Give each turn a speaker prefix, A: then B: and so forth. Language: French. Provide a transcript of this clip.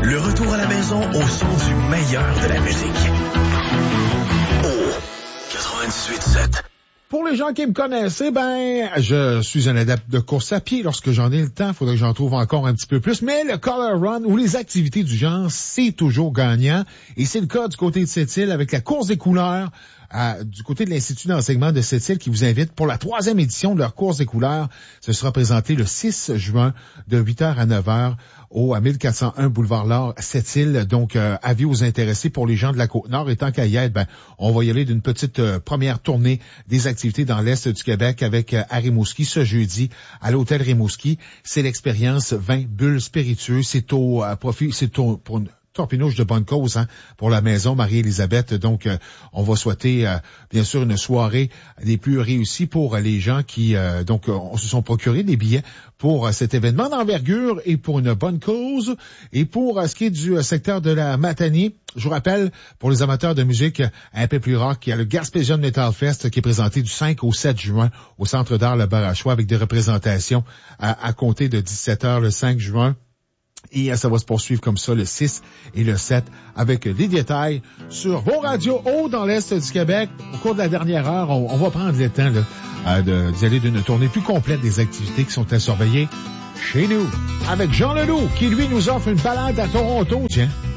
A: Le retour à la maison au son du meilleur de la musique. Au 98.7.
B: Pour les gens qui me connaissent, je suis un adepte de course à pied. Lorsque j'en ai le temps, il faudrait que j'en trouve encore un petit peu plus. Mais le Color Run ou les activités du genre, c'est toujours gagnant. Et c'est le cas du côté de Sept-Îles avec la course des couleurs. Du côté de l'Institut d'enseignement de Sept-Îles qui vous invite pour la 3e édition de leur course des couleurs. Ce sera présenté le 6 juin de 8h à 9h à 1401 boulevard L'Or, Sept-Îles. Donc, avis aux intéressés pour les gens de la Côte-Nord. Et tant qu'à y être, on va y aller d'une petite première tournée des activités dans l'Est du Québec avec à Rimouski ce jeudi à l'hôtel Rimouski. C'est l'expérience vin bulles spiritueux. C'est pour une torpinouche de bonne cause pour la maison Marie-Élisabeth. Donc, on va souhaiter bien sûr une soirée des plus réussies pour les gens qui on se sont procurés des billets pour cet événement d'envergure et pour une bonne cause. Et pour ce qui est du secteur de la Matanie, je vous rappelle, pour les amateurs de musique un peu plus rock, il y a le Gaspésian Metal Fest qui est présenté du 5 au 7 juin au Centre d'art Le Barachois avec des représentations à compter de 17h le 5 juin. Et ça va se poursuivre comme ça le 6 et le 7 avec des détails sur vos radios haut dans l'Est du Québec. Au cours de la dernière heure, on va prendre le temps d'y aller d'une tournée plus complète des activités qui sont à surveiller chez nous. Avec Jean Leloup qui, lui, nous offre une balade à Toronto. Tiens.